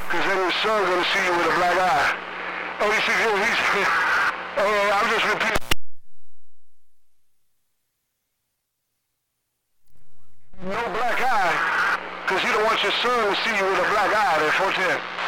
Because then your son's going to see you with a black eye. Oh, I'm just repeating. No black eye, because you don't want your son to see you with a black eye at 410.